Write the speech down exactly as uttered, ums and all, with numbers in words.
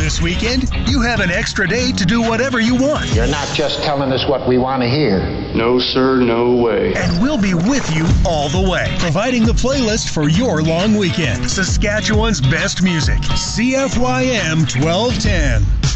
This weekend, you have an extra day to do whatever you want. You're not just telling us what we want to hear. No, sir, no way. And we'll be with you all the way, providing the playlist for your long weekend. Saskatchewan's best music. C F Y M twelve ten.